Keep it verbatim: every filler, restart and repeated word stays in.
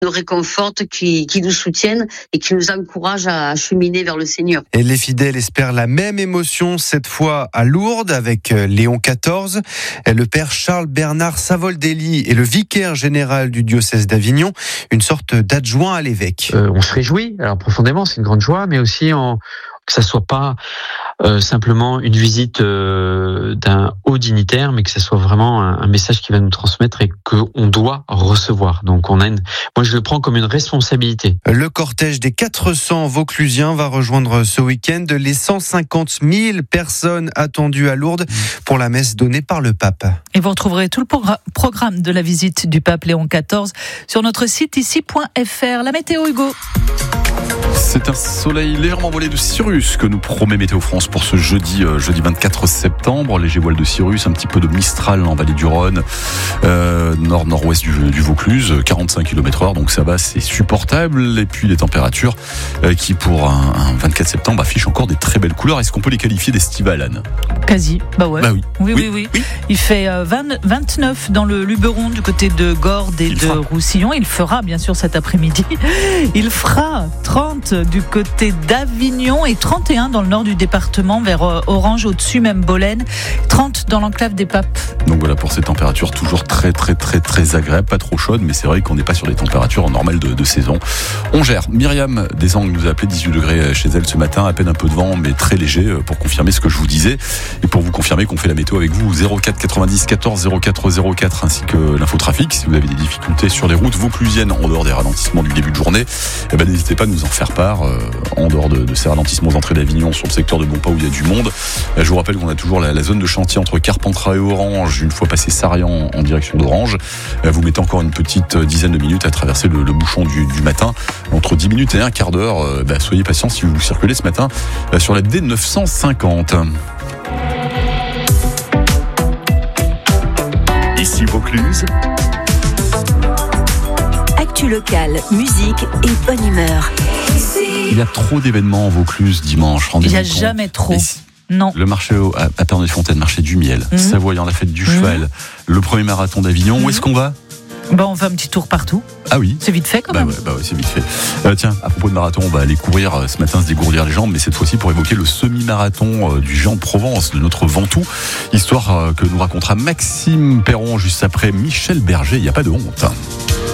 nous réconfortent, qui, qui nous soutiennent et qui nous encouragent à cheminer vers le Seigneur. Et les fidèles espèrent la même émotion cette fois à Lourdes avec Léon quatorze. Le père Charles Bernard Savoldelli est le vicaire général du diocèse d'Avignon, une sorte d'adjoint à l'évêque. Euh, on se réjouit, alors profondément, c'est une grande joie, mais aussi en, que ça soit pas euh, simplement une visite euh, d'un haut dignitaire, mais que ça soit vraiment un, un message qui va nous transmettre et qu'on doit recevoir. Donc on a une, moi je le prends comme une responsabilité. Le cortège des quatre cents Vauclusiens va rejoindre ce week-end les cent cinquante mille personnes attendues à Lourdes pour la messe donnée par le pape. Et vous retrouverez tout le progr- programme de la visite du pape Léon quatorze sur notre site ici point f r. La météo, Hugo. C'est un soleil légèrement voilé de Cyrus que nous promet Météo France pour ce jeudi, euh, jeudi vingt-quatre septembre. Léger voile de Cyrus, un petit peu de Mistral en vallée du Rhône, euh, nord-nord-ouest du, du Vaucluse, quarante-cinq kilomètres heure, donc ça va, c'est supportable. Et puis les températures euh, qui pour un, un vingt-quatre septembre affichent encore des très belles couleurs. Est-ce qu'on peut les qualifier d'estivales, Anne ? Quasi, bah ouais. Bah oui. Oui, oui, oui, oui, oui. Il fait euh, vingt, vingt-neuf dans le Luberon du côté de Gordes et Il de fera. Roussillon. Il fera bien sûr cet après-midi. Il fera trente du côté d'Avignon et trente et un dans le nord du département vers euh, Orange au-dessus, même Bolène. trente dans l'enclave des Papes. Donc voilà pour ces températures toujours très très très très agréables, pas trop chaudes, mais c'est vrai qu'on n'est pas sur des températures normales de, de saison. On gère. Myriam Desangles nous a appelé, dix-huit degrés chez elle ce matin, à peine un peu de vent mais très léger pour confirmer ce que je vous disais et pour vous confirmer qu'on fait la météo avec vous zéro quatre quatre-vingt-dix quatorze zéro quatre zéro quatre ainsi que l'infotrafic. Si vous avez des difficultés sur les routes vauclusiennes en dehors des ralentissements du début de journée, eh ben, n'hésitez pas à nous en faire part euh, en dehors de, de ces ralentissements aux entrées d'Avignon sur le secteur de Bonpas où il y a du monde. Je vous rappelle qu'on a toujours la, la zone de chantier entre Carpentras et Orange, une fois passé Sarian en direction d'Orange. Vous mettez encore une petite dizaine de minutes à traverser le, le bouchon du, du matin, entre dix minutes et un quart d'heure. Euh, bah, soyez patients si vous circulez ce matin euh, sur la D neuf cent cinquante. Ici Vaucluse. Actu locale, musique et bonne humeur. Il y a trop d'événements en Vaucluse dimanche. Il n'y a Rendez-vous jamais compte. trop. Mais Non. le marché au- à, à Pernod-Fontaine, marché du miel, Mmh. Savoyant, la fête du Mmh. cheval, le premier marathon d'Avignon. Mmh. Où est-ce qu'on va ? Bon, on fait un petit tour partout. Ah oui. C'est vite fait quand Bah même. ouais, bah ouais, c'est vite fait. Euh, tiens, à propos de marathon, on va aller courir euh, ce matin, se dégourdir les jambes, mais cette fois-ci pour évoquer le semi-marathon euh, du Géant de Provence, de notre Ventoux. Histoire euh, que nous racontera Maxime Perron juste après Michel Berger. Il n'y a pas de honte.